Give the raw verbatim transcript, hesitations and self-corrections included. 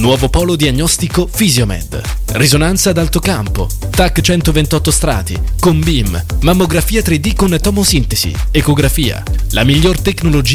Nuovo polo diagnostico Fisiomed. Risonanza ad alto campo, T A C centoventotto strati, con B I M, mammografia tre D con tomosintesi, ecografia. La miglior tecnologia